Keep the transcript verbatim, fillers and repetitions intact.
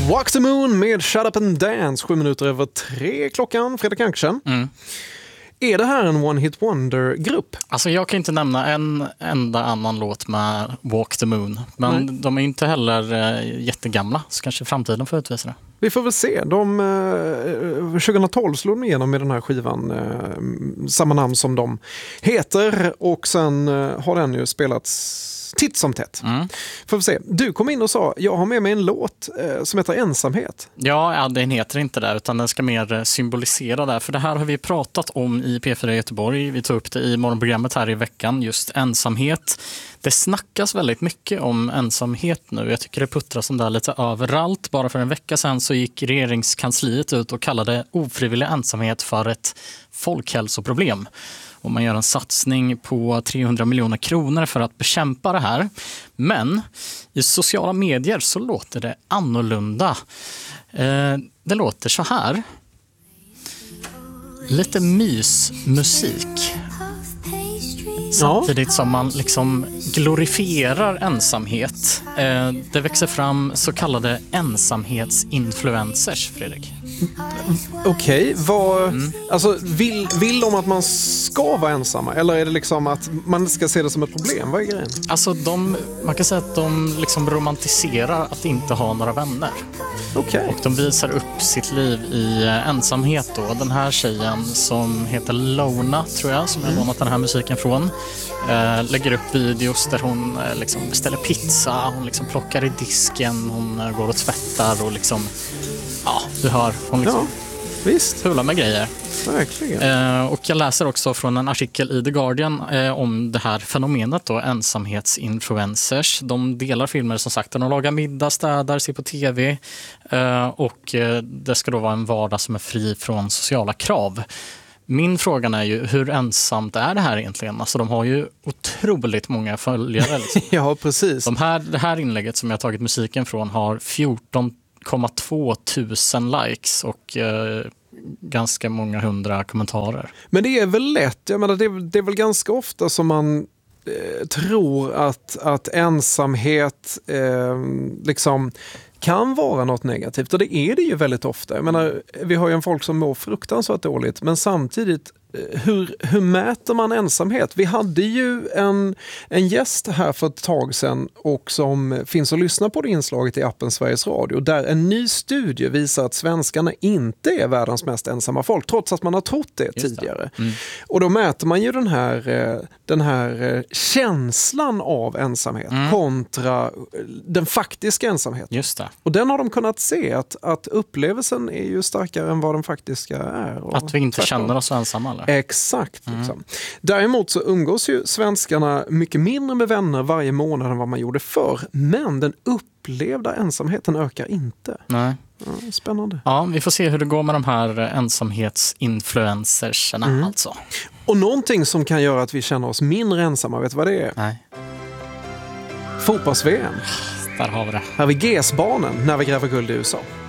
Walk the Moon med Shut Up and Dance, sju minuter över tre klockan, Fredrik Ankersen. Mm. Är det här en One Hit Wonder-grupp? Alltså jag kan inte nämna en enda annan låt med Walk the Moon. Men Nej. de är inte heller äh, jättegamla, så kanske framtiden får utvisa det. Vi får väl se. De, eh, tjugohundratolv slog de igenom med den här skivan, eh, samma namn som de heter. Och sen eh, har den ju spelats titt som tätt. Mm. Får vi se. Du kom in och sa, jag har med mig en låt eh, som heter Ensamhet. Ja, ja, den heter inte det, utan den ska mer symbolisera det. För det här har vi pratat om i P fyra Göteborg. Vi tog upp det i morgonprogrammet här i veckan, just ensamhet. Det snackas väldigt mycket om ensamhet nu. Jag tycker det puttras som där lite överallt. Bara för en vecka sedan så gick regeringskansliet ut och kallade ofrivillig ensamhet för ett folkhälsoproblem. Och man gör en satsning på trehundra miljoner kronor för att bekämpa det här. Men i sociala medier så låter det annorlunda. Eh, det låter så här. Lite mysmusik. Samtidigt som man liksom glorifierar ensamhet. Eh, det växer fram så kallade ensamhetsinfluencers, Fredrik. Okej, okay, mm. alltså, vill, vill de att man ska vara ensamma? Eller är det liksom att man ska se det som ett problem? Vad är grejen? Alltså, de, man kan säga att de liksom romantiserar att inte ha några vänner. Okay. Och de visar upp sitt liv i ensamhet då. Den här tjejen som heter Lona, tror jag, som jag har lånat den här musiken från, äh, lägger upp videos där hon äh, liksom beställer pizza, hon liksom plockar i disken, hon äh, går och tvättar och liksom, ja, du hör, hon liksom ja, visst. Hular med grejer. Verkligen. Eh, och jag läser också från en artikel i The Guardian eh, om det här fenomenet då, ensamhetsinfluencers. De delar filmer som sagt, de lagar middag, städar, ser på tv eh, och eh, det ska då vara en vardag som är fri från sociala krav. Min fråga är ju, hur ensamt är det här egentligen? Alltså de har ju otroligt många följare. Liksom. Ja, precis. De här, det här inlägget som jag har tagit musiken från har fjorton komma två tusen likes och eh, ganska många hundra kommentarer. Men det är väl lätt, jag menar, det, är, det är väl ganska ofta som man eh, tror att, att ensamhet eh, liksom kan vara något negativt, och det är det ju väldigt ofta. Jag menar, vi har ju en folk som mår fruktansvärt dåligt, men samtidigt Hur, hur mäter man ensamhet? Vi hade ju en, en gäst här för ett tag sedan och som finns att lyssna på det inslaget i appen Sveriges Radio, där en ny studie visar att svenskarna inte är världens mest ensamma folk, trots att man har trott det Just tidigare. Det. Mm. Och då mäter man ju den här, den här känslan av ensamhet mm. kontra den faktiska ensamheten. Just det. Och den har de kunnat se, att, att upplevelsen är ju starkare än vad den faktiska är. Och att vi inte tvärtom. Känner oss ensamma, eller? Exakt. Mm. Liksom. Däremot så umgås ju svenskarna mycket mindre med vänner varje månad än vad man gjorde förr. Men den upplevda ensamheten ökar inte. Nej. Ja, spännande. Ja, vi får se hur det går med de här ensamhetsinfluencerserna mm. alltså. Och någonting som kan göra att vi känner oss mindre ensamma, vet du vad det är? Nej. Fotbolls-V M. Där har vi det. Här har vi G S-barnen när vi gräver guld i U S A.